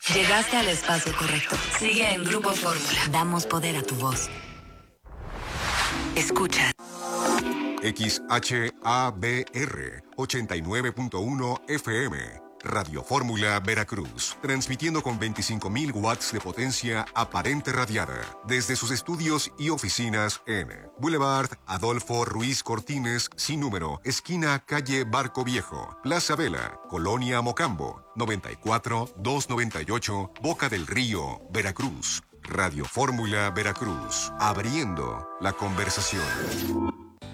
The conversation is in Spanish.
Llegaste al espacio correcto. Sigue en Grupo Fórmula. Damos poder a tu voz. Escucha. XHABR 89.1 FM. Radio Fórmula Veracruz, transmitiendo con 25.000 watts de potencia aparente radiada desde sus estudios y oficinas en Boulevard Adolfo Ruiz Cortines, sin número, esquina calle Barco Viejo, Plaza Vela, Colonia Mocambo, 94-298, Boca del Río, Veracruz. Radio Fórmula Veracruz, abriendo la conversación.